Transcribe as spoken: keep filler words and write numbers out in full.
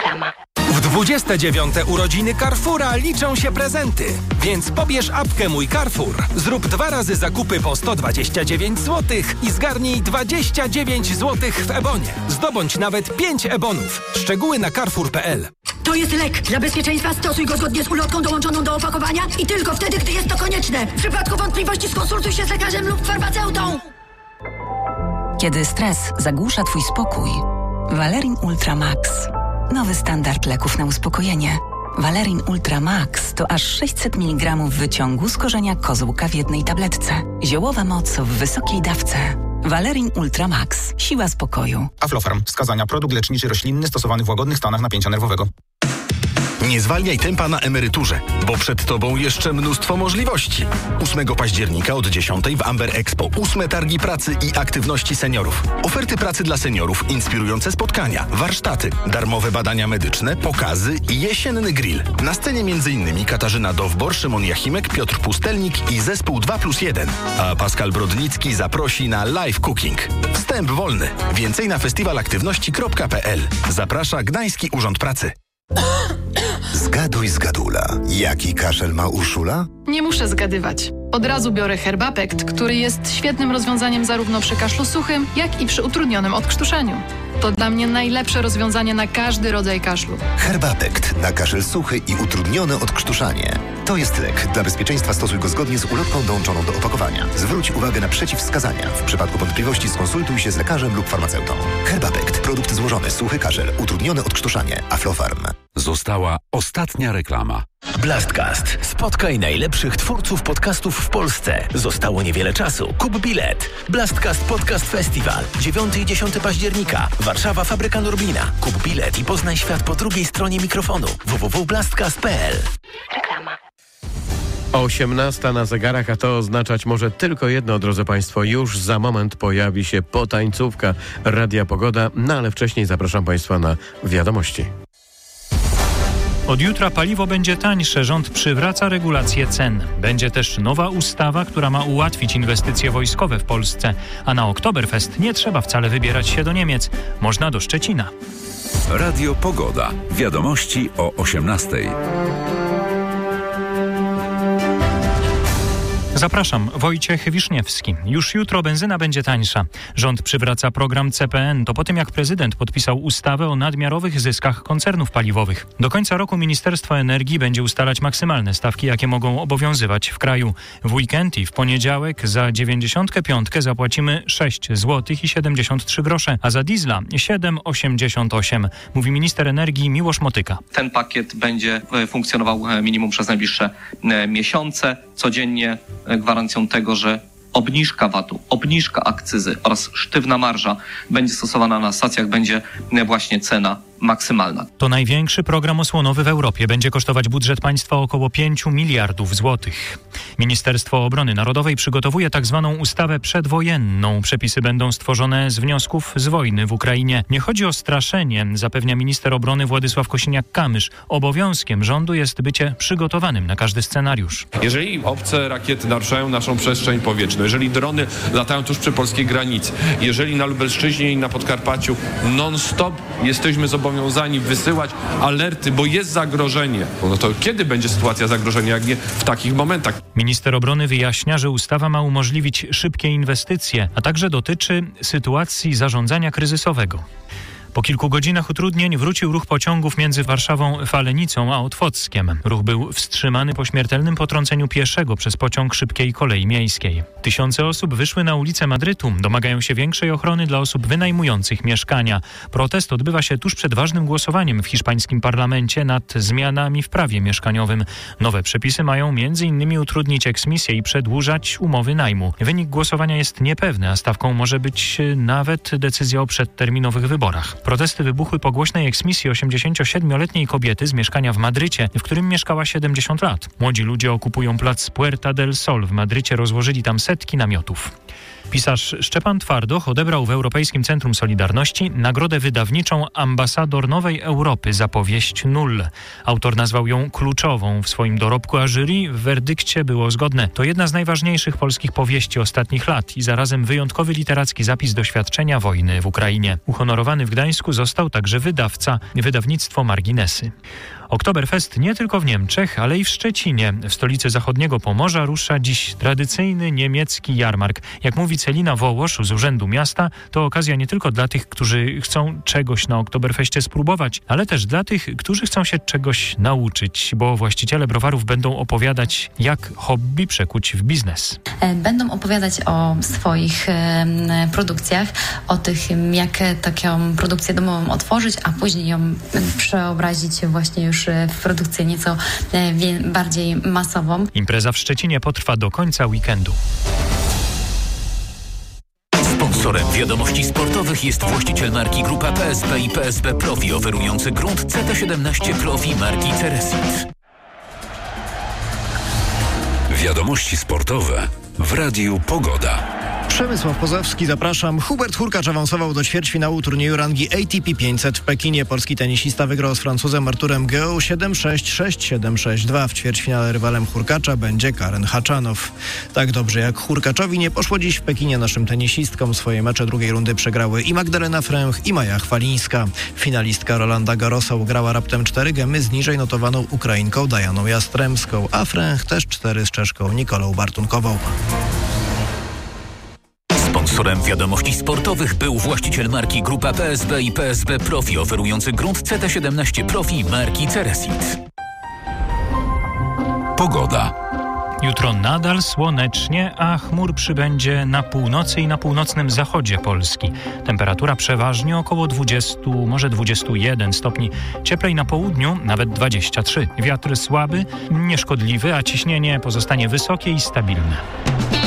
Reklama. W dwudzieste dziewiąte urodziny Carrefoura liczą się prezenty. Więc pobierz apkę Mój Carrefour. Zrób dwa razy zakupy po sto dwadzieścia dziewięć złotych i zgarnij dwadzieścia dziewięć złotych w Ebonie. Zdobądź nawet pięć Ebonów. Szczegóły na carrefour kropka p l. To jest lek. Dla bezpieczeństwa stosuj go zgodnie z ulotką dołączoną do opakowania i tylko wtedy, gdy jest to konieczne. W przypadku wątpliwości skonsultuj się z lekarzem lub farmaceutą. Kiedy stres zagłusza Twój spokój, Valerin Ultra Max. Nowy standard leków na uspokojenie. Valerin Ultra Max to aż sześćset miligramów wyciągu z korzenia kozłka w jednej tabletce. Ziołowa moc w wysokiej dawce. Valerin Ultra Max. Siła spokoju. Aflofarm. Wskazania. Produkt leczniczy roślinny stosowany w łagodnych stanach napięcia nerwowego. Nie zwalniaj tempa na emeryturze, bo przed Tobą jeszcze mnóstwo możliwości. ósmego października od dziesiątej w Amber Expo. Ósme targi pracy i aktywności seniorów. Oferty pracy dla seniorów, inspirujące spotkania, warsztaty, darmowe badania medyczne, pokazy i jesienny grill. Na scenie m.in. Katarzyna Dowbor, Szymon Jachimek, Piotr Pustelnik i zespół dwa plus jeden. A Pascal Brodnicki zaprosi na live cooking. Wstęp wolny. Więcej na festiwalaktywności kropka p l. Zaprasza Gdański Urząd Pracy. Zgaduj, zgadula. Jaki kaszel ma Urszula? Nie muszę zgadywać. Od razu biorę Herbapekt, który jest świetnym rozwiązaniem zarówno przy kaszlu suchym, jak i przy utrudnionym odkrztuszeniu. To dla mnie najlepsze rozwiązanie na każdy rodzaj kaszlu. Herbapekt na kaszel suchy i utrudnione odkrztuszanie. To jest lek. Dla bezpieczeństwa stosuj go zgodnie z ulotką dołączoną do opakowania. Zwróć uwagę na przeciwwskazania. W przypadku wątpliwości skonsultuj się z lekarzem lub farmaceutą. Herbapekt. Produkt złożony. Suchy kaszel. Utrudnione odkrztuszanie. Aflofarm. Została ostatnia reklama. Blastcast. Spotkaj najlepszych twórców podcastów w Polsce. Zostało niewiele czasu. Kup bilet. Blastcast Podcast Festival. dziewiątego i dziesiątego października. Warszawa, Fabryka Norblina. Kup bilet i poznaj świat po drugiej stronie mikrofonu. w w w kropka blastcast kropka p l. Reklama. osiemnasta na zegarach, a to oznaczać może tylko jedno, drodzy Państwo. Już za moment pojawi się potańcówka Radia Pogoda, no ale wcześniej zapraszam Państwa na wiadomości. Od jutra paliwo będzie tańsze. Rząd przywraca regulację cen. Będzie też nowa ustawa, która ma ułatwić inwestycje wojskowe w Polsce. A na Oktoberfest nie trzeba wcale wybierać się do Niemiec. Można do Szczecina. Radio Pogoda. Wiadomości o osiemnastej. Zapraszam, Wojciech Wiszniewski. Już jutro benzyna będzie tańsza. Rząd przywraca program C P N. To po tym, jak prezydent podpisał ustawę o nadmiarowych zyskach koncernów paliwowych. Do końca roku Ministerstwo Energii będzie ustalać maksymalne stawki, jakie mogą obowiązywać w kraju. W weekend i w poniedziałek za dziewięćdziesiątkę piątkę zapłacimy sześć złotych i siedemdziesiąt trzy grosze, a za diesla siedem osiemdziesiąt osiem. Mówi minister energii Miłosz Motyka. Ten pakiet będzie funkcjonował minimum przez najbliższe miesiące. Codziennie gwarancją tego, że obniżka V A T-u, obniżka akcyzy oraz sztywna marża będzie stosowana na stacjach, będzie właśnie cena maksymalna. To największy program osłonowy w Europie. Będzie kosztować budżet państwa około pięć miliardów złotych. Ministerstwo Obrony Narodowej przygotowuje tak zwaną ustawę przedwojenną. Przepisy będą stworzone z wniosków z wojny w Ukrainie. Nie chodzi o straszenie, zapewnia minister obrony Władysław Kosiniak-Kamysz. Obowiązkiem rządu jest bycie przygotowanym na każdy scenariusz. Jeżeli obce rakiety naruszają naszą przestrzeń powietrzną, jeżeli drony latają tuż przy polskiej granicy, jeżeli na Lubelszczyźnie i na Podkarpaciu non-stop jesteśmy zobowiązani wysyłać alerty, bo jest zagrożenie. No to kiedy będzie sytuacja zagrożenia, jak nie w takich momentach? Minister obrony wyjaśnia, że ustawa ma umożliwić szybkie inwestycje, a także dotyczy sytuacji zarządzania kryzysowego. Po kilku godzinach utrudnień wrócił ruch pociągów między Warszawą Falenicą a Otwockiem. Ruch był wstrzymany po śmiertelnym potrąceniu pieszego przez pociąg szybkiej kolei miejskiej. Tysiące osób wyszły na ulice Madrytu. Domagają się większej ochrony dla osób wynajmujących mieszkania. Protest odbywa się tuż przed ważnym głosowaniem w hiszpańskim parlamencie nad zmianami w prawie mieszkaniowym. Nowe przepisy mają między innymi utrudnić eksmisję i przedłużać umowy najmu. Wynik głosowania jest niepewny, a stawką może być nawet decyzja o przedterminowych wyborach. Protesty wybuchły po głośnej eksmisji osiemdziesięciosiedmioletniej kobiety z mieszkania w Madrycie, w którym mieszkała siedemdziesiąt lat. Młodzi ludzie okupują plac Puerta del Sol w Madrycie, rozłożyli tam setki namiotów. Pisarz Szczepan Twardoch odebrał w Europejskim Centrum Solidarności nagrodę wydawniczą Ambasador Nowej Europy za powieść Null. Autor nazwał ją kluczową w swoim dorobku, a jury w werdykcie było zgodne. To jedna z najważniejszych polskich powieści ostatnich lat i zarazem wyjątkowy literacki zapis doświadczenia wojny w Ukrainie. Uhonorowany w Gdańsku został także wydawca, wydawnictwo Marginesy. Oktoberfest nie tylko w Niemczech, ale i w Szczecinie, w stolicy zachodniego Pomorza, rusza dziś tradycyjny niemiecki jarmark. Jak mówi Celina Wołosz z Urzędu Miasta, to okazja nie tylko dla tych, którzy chcą czegoś na Oktoberfeście spróbować, ale też dla tych, którzy chcą się czegoś nauczyć, bo właściciele browarów będą opowiadać, jak hobby przekuć w biznes. Będą opowiadać o swoich e, produkcjach, o tych, jak taką produkcję domową otworzyć, a później ją przeobrazić właśnie już w produkcję nieco bardziej masową. Impreza w Szczecinie potrwa do końca weekendu. Sponsorem wiadomości sportowych jest właściciel marki Grupa P S B i P S B Profi, oferujący grunt C T siedemnaście Profi marki Ceresit. Wiadomości sportowe w Radiu Pogoda. Przemysław Pozowski, zapraszam. Hubert Hurkacz awansował do ćwierćfinału turnieju rangi A T P pięćset w Pekinie. Polski tenisista wygrał z Francuzem Arturem Geu siedem sześć, sześć siedem, sześć dwa. W ćwierćfinale rywalem Hurkacza będzie Karen Haczanow. Tak dobrze jak Hurkaczowi nie poszło dziś w Pekinie naszym tenisistkom. Swoje mecze drugiej rundy przegrały i Magdalena Fręch, i Maja Chwalińska. Finalistka Rolanda Garrosa ugrała raptem cztery gemy z niżej notowaną Ukrainką Dajaną Jastremską, a Fręch też cztery z Czeszką Nikolą Bartunkową. Sponsorem wiadomości sportowych był właściciel marki Grupa P S B i P S B Profi, oferujący grunt C T siedemnaście Profi marki Ceresit. Pogoda. Jutro nadal słonecznie, a chmur przybędzie na północy i na północnym zachodzie Polski. Temperatura przeważnie około dwadzieścia, może dwadzieścia jeden stopni. Cieplej na południu, nawet dwadzieścia trzy. Wiatr słaby, nieszkodliwy, a ciśnienie pozostanie wysokie i stabilne.